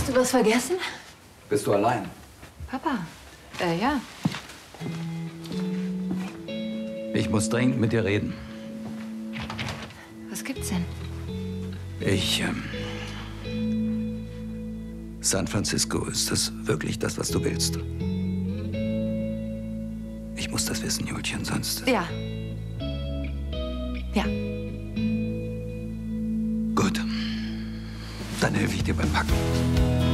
Hast du was vergessen? Bist du allein? Papa. Ja. Ich muss dringend mit dir reden. Was gibt's denn? San Francisco, ist das wirklich das, was du willst? Ich muss das wissen, Julchen, sonst... Ja. Ja. Gut. Dann helfe ich dir beim Packen.